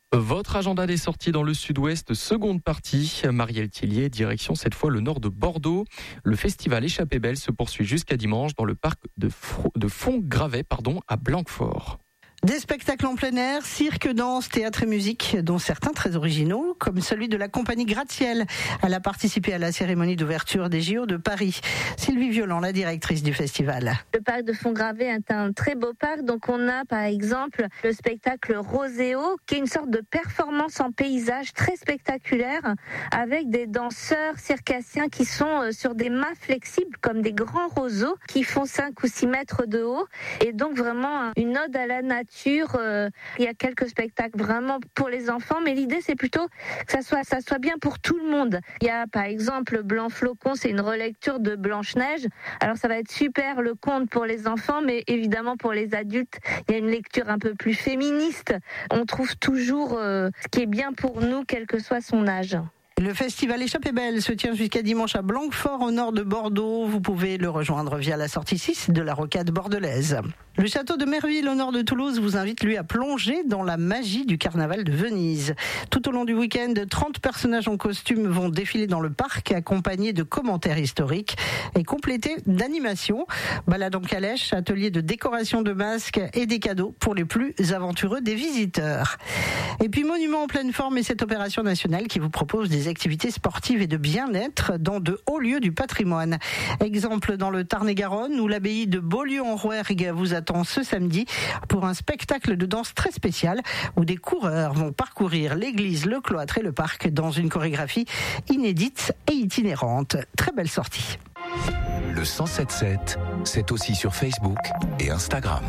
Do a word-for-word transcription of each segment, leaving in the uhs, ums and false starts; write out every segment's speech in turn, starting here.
Votre agenda des sorties dans le sud-ouest, seconde partie. Marielle Tillier, direction cette fois le nord de Bordeaux. Le festival Échappée Belle se poursuit jusqu'à dimanche dans le parc de, Fro- de Fontgravet, pardon, à Blanquefort. Des spectacles en plein air, cirque, danse, théâtre et musique, dont certains très originaux, comme celui de la compagnie Gratte-Ciel. Elle a participé à la cérémonie d'ouverture des J O de Paris. Sylvie Violent, la directrice du festival. Le parc de Fontgravet est un très beau parc. Donc on a par exemple le spectacle Roséo, qui est une sorte de performance en paysage très spectaculaire, avec des danseurs circassiens qui sont sur des mâts flexibles, comme des grands roseaux, qui font cinq ou six mètres de haut. Et donc vraiment une ode à la nature. Euh, il y a quelques spectacles vraiment pour les enfants, mais l'idée c'est plutôt que ça soit, ça soit bien pour tout le monde. Il y a par exemple Blanc Flocon, c'est une relecture de Blanche-Neige. Alors ça va être super le conte pour les enfants, mais évidemment pour les adultes, il y a une lecture un peu plus féministe. On trouve toujours euh, ce qui est bien pour nous, quel que soit son âge. Le festival Échappée Belle se tient jusqu'à dimanche à Blanquefort, au nord de Bordeaux. Vous pouvez le rejoindre via la sortie six de la rocade bordelaise. Le château de Merville, au nord de Toulouse, vous invite, lui, à plonger dans la magie du carnaval de Venise. Tout au long du week-end, trente personnages en costume vont défiler dans le parc, accompagnés de commentaires historiques et complétés d'animations. Balade en calèche, atelier de décoration de masques et des cadeaux pour les plus aventureux des visiteurs. Et puis, Monument en pleine forme est cette opération nationale qui vous propose des activités sportives et de bien-être dans de hauts lieux du patrimoine. Exemple dans le Tarn-et-Garonne, où l'abbaye de Beaulieu-en-Rouergue vous attend ce samedi pour un spectacle de danse très spécial où des coureurs vont parcourir l'église, le cloître et le parc dans une chorégraphie inédite et itinérante. Très belle sortie. Le cent sept sept, c'est aussi sur Facebook et Instagram.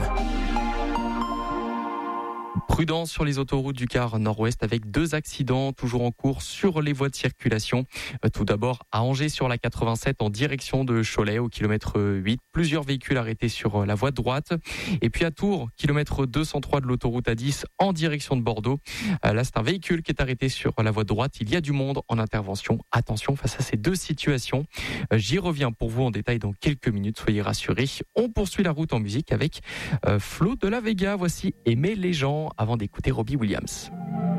Prudence sur les autoroutes du quart nord-ouest avec deux accidents toujours en cours sur les voies de circulation. Tout d'abord à Angers sur la quatre-vingt-sept en direction de Cholet au kilomètre huit. Plusieurs véhicules arrêtés sur la voie de droite. Et puis à Tours, kilomètre deux cent trois de l'autoroute A dix en direction de Bordeaux. Là, c'est un véhicule qui est arrêté sur la voie de droite. Il y a du monde en intervention. Attention face à ces deux situations. J'y reviens pour vous en détail dans quelques minutes. Soyez rassurés. On poursuit la route en musique avec Flo de la Vega. Voici Aimer les gens avant d'écouter Robbie Williams.